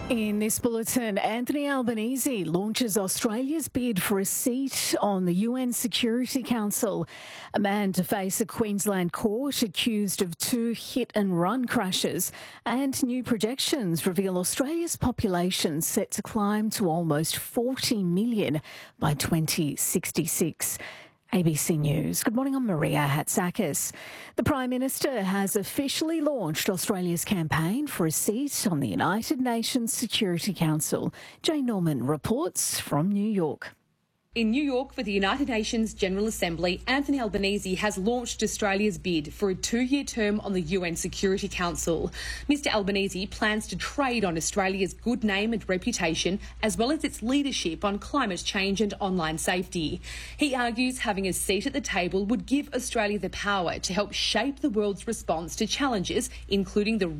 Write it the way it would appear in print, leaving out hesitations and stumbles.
In this bulletin, Anthony Albanese launches Australia's bid for a seat on the UN Security Council. A man to face a Queensland court accused of 2 hit-and-run crashes. And new projections reveal Australia's population set to climb to almost 40 million by 2066. ABC News. Good morning, I'm Maria Hatzakis. The Prime Minister has officially launched Australia's campaign for a seat on the United Nations Security Council. Jane Norman reports from New York. In New York for the United Nations General Assembly, Anthony Albanese has launched Australia's bid for a 2-year term on the UN Security Council. Mr Albanese plans to trade on Australia's good name and reputation, as well as its leadership on climate change and online safety. He argues having a seat at the table would give Australia the power to help shape the world's response to challenges, including the